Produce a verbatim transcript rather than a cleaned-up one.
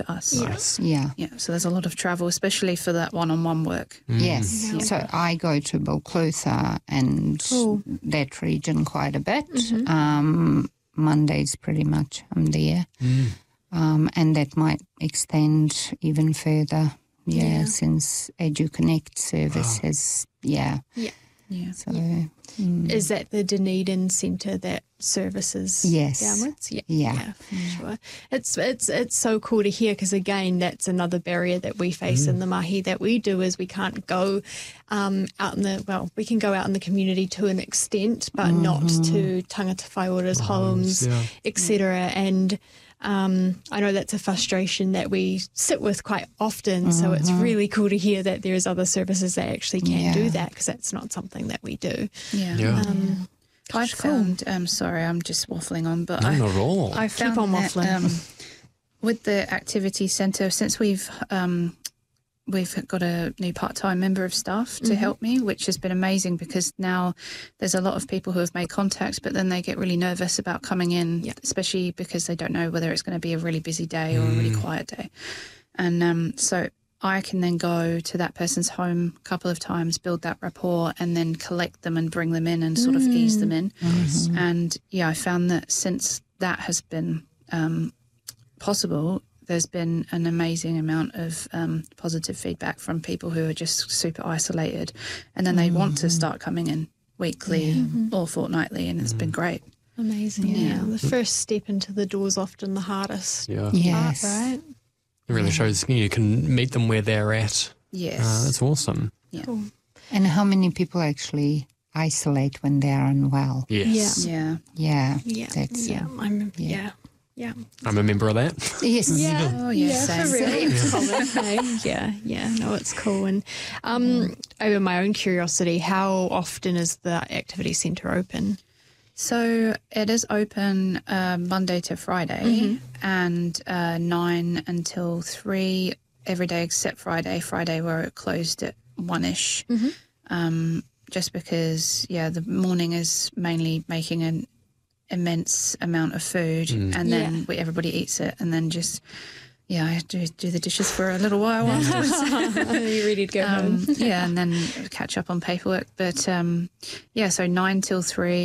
us. Nice. Yeah. Yeah, so there's a lot of travel, especially for that one-on-one work. Mm. Yes. Yeah. So I go to Balclutha and Cool. that region quite a bit. Mhm. Um, Mondays pretty much I'm there. Mm. Um, and that might extend even further. Yeah, Yeah. since EduConnect service Wow. has, yeah. Yeah. So, mm, Is that the Dunedin Centre that services Yes. downwards? Yeah, Yeah. for sure. It's it's it's so cool to hear because again, that's another barrier that we face in the mahi that we do is we can't go um, out in the well, we can go out in the community to an extent, but not to tangata whaiора's homes, yeah. et cetera. And um, I know that's a frustration that we sit with quite often. So it's really cool to hear that there's other services that actually can do Yeah. that because that's not something that we do. Yeah. Yeah. Um, I Gosh, cool. found, um, sorry, I'm just waffling on, but No, I, not at all. I found on that, waffling. um, with the activity centre, since we've um, we've got a new part-time member of staff to help me, which has been amazing because now there's a lot of people who have made contacts, but then they get really nervous about coming in, Yeah. especially because they don't know whether it's going to be a really busy day or a really quiet day. And um, so I can then go to that person's home a couple of times, build that rapport, and then collect them and bring them in and sort of ease them in. And yeah, I found that since that has been um, possible, there's been an amazing amount of um, positive feedback from people who are just super isolated, and then they want to start coming in weekly or fortnightly, and it's been great. Amazing. Yeah. The first step into the door is often the hardest yeah. yes. part, right? It really shows you can meet them where they're at. Yes. Uh, that's awesome. yeah. Cool. And how many people actually isolate when they're unwell? Yes. Yeah. Yeah. Yeah. That's, yeah. uh, I'm, yeah. yeah. Yeah. I'm a member of that. Yes. Yeah. Oh, yeah, Yeah, for same. really. It's common, hey? Yeah. Yeah. No, it's cool. And um, over my own curiosity, how often is the activity centre open? So it is open uh, Monday to Friday and uh, nine until three every day except Friday. Friday we're closed at one-ish um, just because, yeah, the morning is mainly making an immense amount of food and then Yeah. we, everybody eats it and then just, yeah, I do, do the dishes for a little while afterwards. Are you ready to go home? um, yeah, and then catch up on paperwork. But, um, yeah, so nine till three.